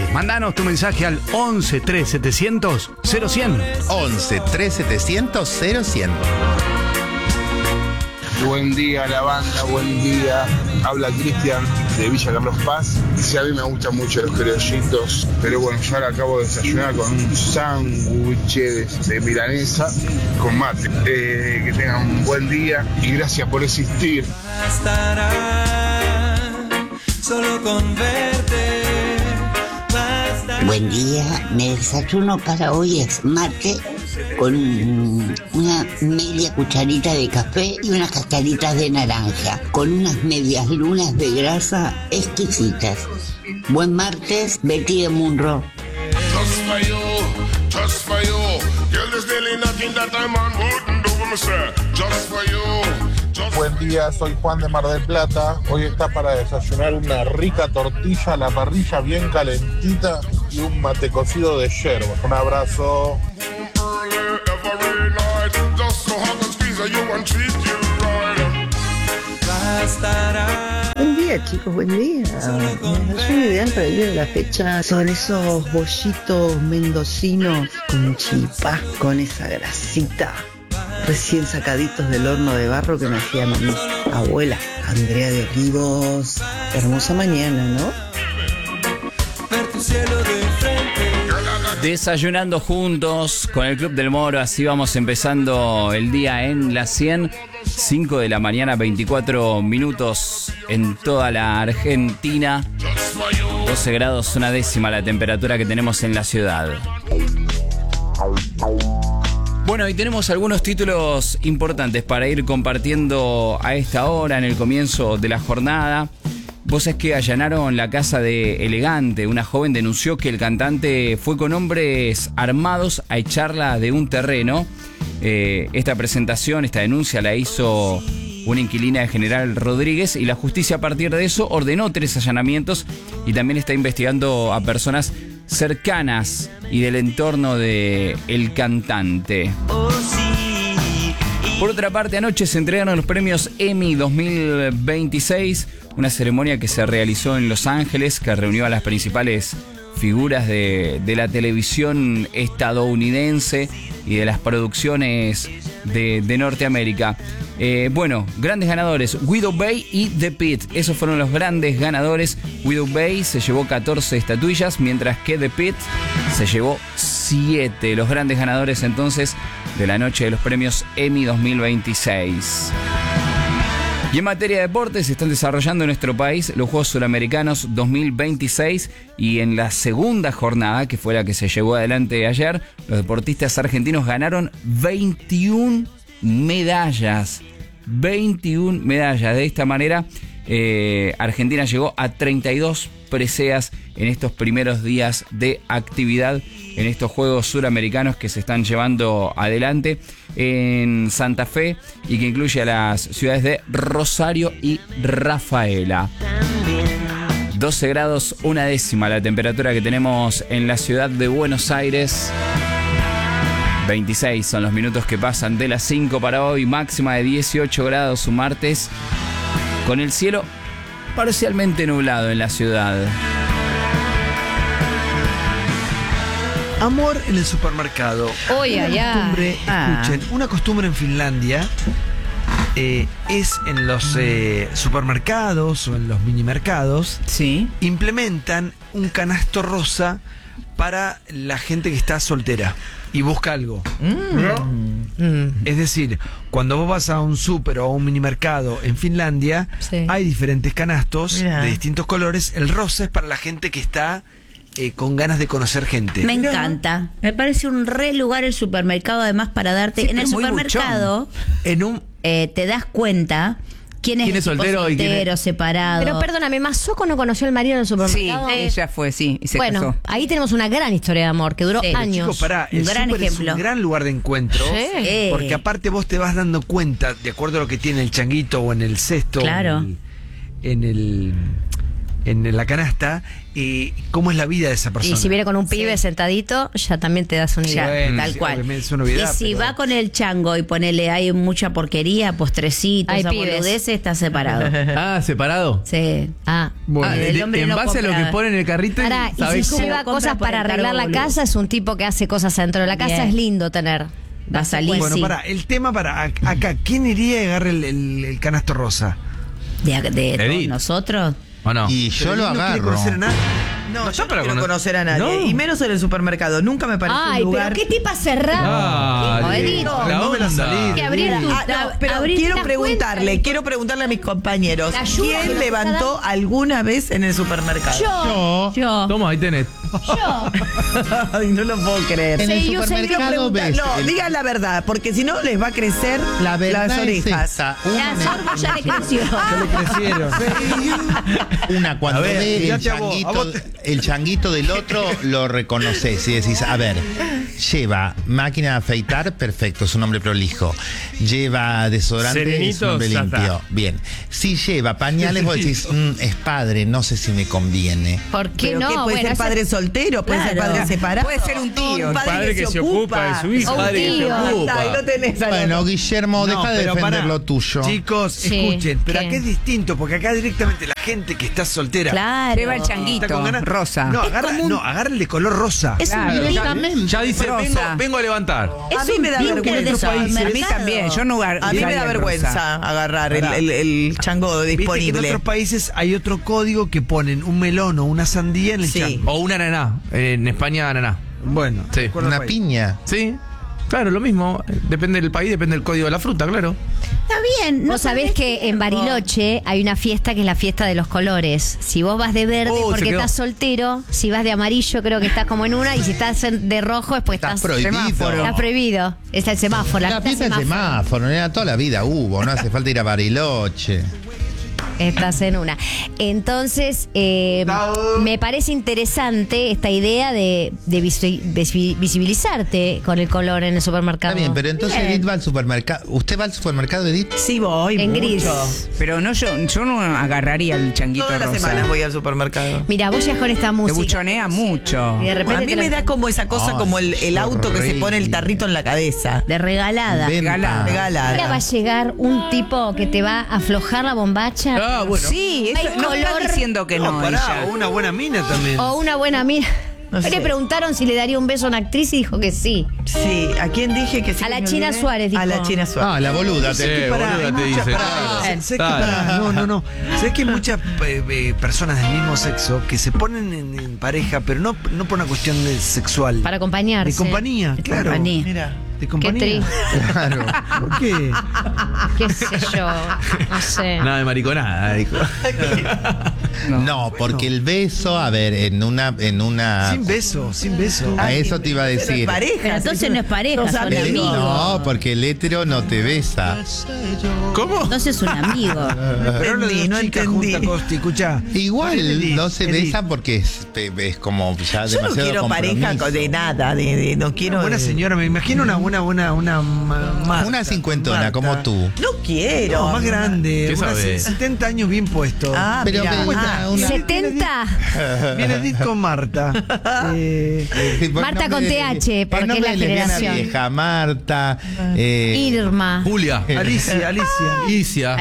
Mandanos tu mensaje al 11 3700 0100. 11 3700 0100. Buen día la banda, buen día. Habla Cristian de Villa Carlos Paz. Sí, a mí me gustan mucho los criollitos, pero bueno, yo ahora acabo de desayunar con un sándwich de milanesa con mate. Que tengan un buen día y gracias por existir. Solo con verte. Buen día, mi desayuno para hoy es mate con una media cucharita de café y unas cascaritas de naranja, con unas medias lunas de grasa exquisitas. Buen martes, Betty de Munro. Buen día, soy Juan de Mar del Plata. Hoy está para desayunar una rica tortilla a la parrilla bien calentita y un mate cocido de yerba. Un abrazo. Buen día, chicos, buen día. Es un ideal para el día de la fecha. Son esos bollitos mendocinos con chipá, con esa grasita, recién sacaditos del horno de barro que me hacía mi abuela, Andrea de Olivos. Hermosa mañana, ¿no? Desayunando juntos con el Club del Moro, así vamos empezando el día en la 100, 5 de la mañana, 24 minutos en toda la Argentina, 12 grados, una décima la temperatura que tenemos en la ciudad. Bueno, y tenemos algunos títulos importantes para ir compartiendo a esta hora, en el comienzo de la jornada. Vos sabés que allanaron la casa de Elegante. Una joven denunció que el cantante fue con hombres armados a echarla de un terreno. Esta denuncia la hizo una inquilina de General Rodríguez y la justicia a partir de eso ordenó 3 allanamientos y también está investigando a personas cercanas y del entorno de el cantante. Por otra parte, anoche se entregaron los premios Emmy 2026, una ceremonia que se realizó en Los Ángeles, que reunió a las principales figuras de la televisión estadounidense y de las producciones de Norteamérica. Bueno, grandes ganadores, Guido Bay y The Pit. Esos fueron los grandes ganadores. Guido Bay se llevó 14 estatuillas, mientras que The Pit se llevó 7. Los grandes ganadores entonces de la noche de los premios Emmy 2026. Y en materia de deportes se están desarrollando en nuestro país los Juegos Suramericanos 2026 y en la segunda jornada, que fue la que se llevó adelante ayer, los deportistas argentinos ganaron 21 medallas. 21 medallas. De esta manera, Argentina llegó a 32 preseas en estos primeros días de actividad en estos Juegos Suramericanos que se están llevando adelante en Santa Fe y que incluye a las ciudades de Rosario y Rafaela. 12 grados, una décima la temperatura que tenemos en la ciudad de Buenos Aires. 26 son los minutos que pasan de las 5 para hoy, máxima de 18 grados un martes, con el cielo parcialmente nublado en la ciudad. Amor en el supermercado. Escuchen, una costumbre en Finlandia es en los supermercados o en los minimercados. Sí. Implementan un canasto rosa para la gente que está soltera y busca algo. Es decir, cuando vos vas a un súper o a un minimercado en Finlandia, hay diferentes canastos de distintos colores. El rosa es para la gente que está con ganas de conocer gente. Me encanta. Me parece un re lugar el supermercado, además, para darte. Sí, en el supermercado te das cuenta quién es soltero y quién es separado. Pero perdóname, ¿Mazoco no conoció al marido en el supermercado? Sí, ella fue, y se casó. Bueno, ahí tenemos una gran historia de amor que duró años. Chicos, pará, el súper es un gran lugar de encuentro. Porque aparte vos te vas dando cuenta, de acuerdo a lo que tiene el changuito o en el cesto. Claro. En en la canasta, cómo es la vida de esa persona. Y si viene con un pibe sentadito, ya también te das una idea. Tal cual. Es una novedad, y si va con el chango y ponele, hay mucha porquería, postrecitos, Hay esa pibes. boludez, está separado. ¿Separado? Sí. Bueno, El hombre en no base a lo compra- que pone en el carrito, Pará, y ¿sabés? si lleva compra cosas por para encargo, arreglar la boludo. casa, es un tipo que hace cosas adentro de la casa, Bien. es lindo tener. Va a salir. bueno, sí. el tema para acá, ¿quién iría y agarre el canasto rosa? De todos Edith. nosotros. ¿O no? Y yo Pero lo él no quiere agarro. conocer a nadie. No, yo no para quiero cono- conocer a nadie. No. Y menos en el supermercado. Nunca me pareció Ay, un pero lugar. qué tipa cerrada. Dale. Edith. La me la onda. salí. Que abrir tu. Pero abrir quiero las preguntarle a mis compañeros. La ayuda que ¿Quién nos levantó alguna vez en el supermercado? Yo. Toma, ahí tenés. Ay, no lo puedo creer. En el Sí, yo sé, supermercado ves. No, digan la verdad, porque si no les va a crecer La verdad las es orejas. esta. La sorbo ya le creció. Ya le crecieron. Una cuando A ver, ve el fíjate a vos, changuito, a vos el changuito del otro, lo reconoces y decís, a ver, lleva máquina de afeitar, perfecto, es un hombre prolijo. Lleva desodorante, es un Serenito, hombre ya limpio. está. Bien. Si lleva pañales, vos decís, es padre, no sé si me conviene. ¿Por qué ¿Pero no? qué? Puede Bueno, ser padre soltero, puede ser Claro. padre separado. Puede ser un tío. Un padre que se ocupa de su hijo. O un Padre que se tío. ocupa. Ahí lo tenés al Bueno, otro. Guillermo, No, deja de pero defender pará. lo tuyo. Chicos, Sí, escuchen, pero ¿qué? acá es distinto, porque acá directamente la gente que está soltera. Claro. Lleva el está changuito con ganas- rosa. No, agarra el de color rosa. Es un Claro, bling. Ya dice, Rosa. vengo a levantar. A mí me da blinker de vergüenza. A mí supermercado. también. Yo no A mí me usaría da el vergüenza rosa. agarrar Pará. el chango Viste que en disponible. otros países hay otro código que ponen un melón o una sandía en el Sí. chango. O una ananá. En España, ananá. Bueno, Sí. de acuerdo al Una país. piña. Sí. Claro, lo mismo. Depende del país, depende del código de la fruta, claro. Está bien. Vos sabés que en Bariloche hay una fiesta que es la fiesta de los colores. Si vos vas de verde Oh, se porque quedó. estás soltero, si vas de amarillo creo que estás como en una, y si estás de rojo es porque Estás estás prohibido. semáforo. Está prohibido. Es el semáforo. La fiesta del semáforo, toda la vida hubo, no hace falta ir a Bariloche. Estás en una. Entonces, me parece interesante esta idea de visibilizarte con el color en el supermercado. Está bien, pero entonces Bien. Edith va al supermercado. ¿Usted va al supermercado, Edith? Sí, voy En mucho. gris. Pero no, yo no agarraría el changuito Todas las rosa. semanas voy al supermercado. Mira, vos ya con esta Te música. buchonea mucho. Y de A repente mí te me lo- da como esa cosa, como el auto que se horrible. pone el tarrito en la cabeza. De regalada. Venta. Regalada. Ahora va a llegar un tipo que te va a aflojar la bombacha. Ah, bueno. Sí, eso, Hay no estás color. diciendo que no, pará, ella. o una buena mina también. O una buena amiga. No Hoy sé. le preguntaron si le daría un beso a una actriz y dijo que sí. Sí, ¿a quién dije que sí? A la que me China olvidé? Suárez, dijo. A la China Suárez. Ah, la boluda. Pará, hay muchas- ¿sabés que pará? No. ¿Sabés que hay muchas personas del mismo sexo que se ponen en pareja, pero no por una cuestión sexual? Para acompañarse. De compañía, claro. compañía. Mira. De compañía. triste. Claro. ¿Por qué? Qué sé yo. No sé. Nada de mariconada, dijo. No, porque el beso, a ver, en una. Sin beso, sin beso. A eso te iba a Pero es decir. pareja. Pero entonces no es pareja, Sos son amigos. amigos. No, porque el hétero no te besa. ¿Cómo? Entonces es un amigo. Pero los entendí, dos no chicas entendí. juntas, Costi, escuchá. Igual no se Edith. besan porque es como ya Yo no demasiado quiero pareja compromiso. de nada, no quiero. Una buena señora, me imagino una Marta, Una cincuentona Marta. como tú. No quiero. No, más grande. ¿Qué unas sabe? 70 años bien puesto. Ah, Pero mirá. me Ah, una- 70. Viene Edith con Marta. Marta con TH, porque es la generación. Vieja, Marta. Irma. Julia. Alicia. Isia.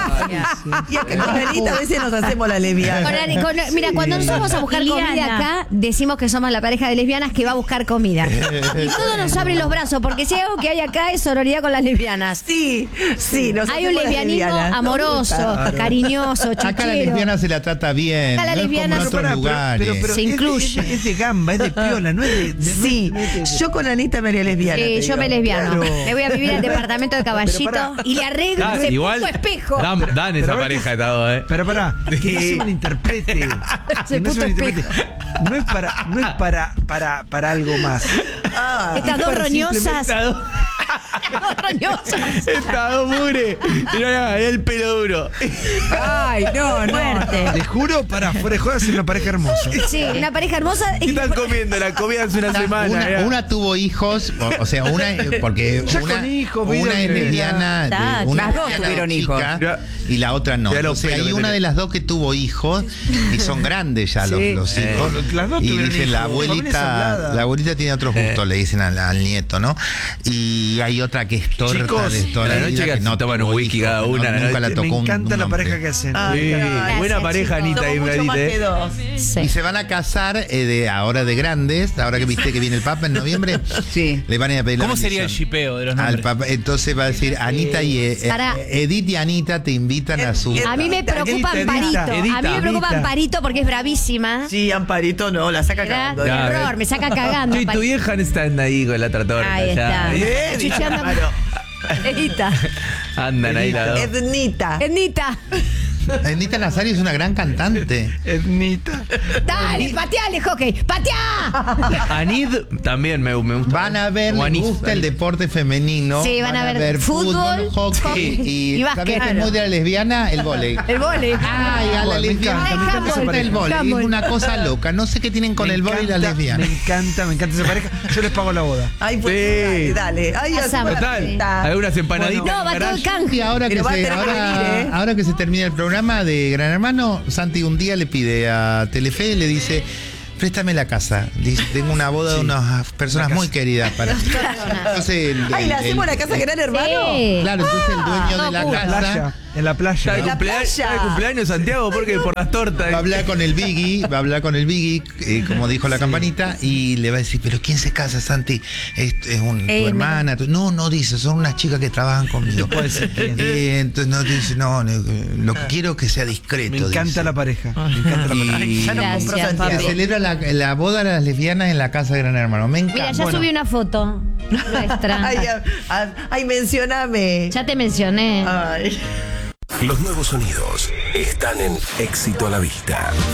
Y acá con Anita a veces nos hacemos la lesbiana. Mira, cuando nosotros vamos a buscar comida Liliana. acá, decimos que somos la pareja de lesbianas que va a buscar comida. Y todos nos abren los brazos, porque si hay algo que hay acá es sororidad con las lesbianas. Sí, nos Hay un hacemos las lesbianismo lesbianas. amoroso, Claro. cariñoso, Acá la chichero. lesbiana se la trata bien. Acá la no lesbiana es como en se- otros lugares. pero Se incluye. Es de gamba, es de piola, no es de. Sí, yo con Anita me haría lesbiana. te Yo digo. me lesbiano. Claro. Me voy a vivir al departamento de Caballito pará. y le arreglo Ah, ese igual puto espejo. dan esa pero pareja de todo, Pero pará, que no se malinterprete. Que no se malinterprete. No es para algo más. Estas dos roñosas. Estado mure. Mirá, el pelo duro. Ay, no, no. Fuerte. Les juro, para fuera de joda, es una pareja hermosa. Sí, una pareja hermosa. ¿Qué están comiendo? La comida hace una semana. Una tuvo hijos, o sea, una porque Ya una, con hijos, una vida, es vida. lesbiana, Tac. una Las dos lesbiana tuvieron chica hijos. y la otra no. Mirá los O sea, pelos hay que una tenés. de las dos que tuvo hijos y son grandes ya los hijos. Las dos Y tuvieron dicen hijos, familia la abuelita tiene otros gustos, le dicen al nieto, ¿no? Y hay otra que es torta Chicos, de toda a la la noche vida que que no toman un tuvo whisky hijos, cada no, una, la nunca la noche. tocó Me encanta un la hombre. pareja que hacen. Sí, Gracias, buena pareja, chicos. Anita y Somos mucho más Bradita. que dos. Sí. Y se van a casar ahora de grandes, ahora que viste que viene el Papa en noviembre. Sí. Le van a ir a pedir la ¿Cómo sería el bendición shipeo de los al nombres? Papa. Entonces va a decir Anita y Para- Edith y Anita te invitan a su. A mí me preocupa Amparito. A mí me preocupa Amparito porque es bravísima. Sí, Amparito no, la saca Era cagando. error, me saca cagando. Sí, tu Amparito. vieja está ahí con la otra torta. Ahí ya. está. Chucheando. Claro. Edita. Andan ahí las dos. Ednita. Ednita. Anita Nazario es una gran cantante. Etnita. Dale, pateale, hockey. ¡Pateá! Anid también me gusta. Van a ver, O les Anís. gusta el deporte femenino. Sí, van a ver fútbol, fútbol, hockey y básquet. ¿sabés qué es muy de la lesbiana? El vóley. El vole. Ay, a la Me lesbiana encanta, me me encanta encanta el vóley. Es handball. una cosa loca. No sé qué tienen con el vóley y la lesbiana. Me encanta esa pareja. Yo les pago la boda. Ay, pues Sí. dale. Ay, Pasamos. hacemos la Total. fiesta. Algunas empanaditas. No, va todo el Y canje. ahora Pero va a tener que venir, ahora que se termina el programa de Gran Hermano, Santi un día le pide a Telefe, le dice, préstame la casa. Dice, tengo una boda de unas personas muy queridas para ti. Entonces, Ay, ¿le hacemos la casa Gran Hermano? Sí. Claro, entonces el dueño de la no, casa En la playa. Está de En la cumpleaños, playa. está de cumpleaños Santiago porque por las tortas. va a hablar con el Biggie, como dijo la campanita, y le va a decir, pero ¿quién se casa, Santi? ¿Es tu hermana? No, dice, son unas chicas que trabajan conmigo. puede ser quién. Entonces no dice, lo que quiero es que sea discreto. Me encanta dice. la pareja. Me encanta la pareja. Y Ya no compró Gracias, Santiago. se celebra la boda de las lesbianas en la casa de Gran Hermano. Me encanta. Mira, ya subí una foto nuestra. Ay, mencióname. Ya te mencioné. Ay. Los nuevos sonidos están en Éxito a la Vista.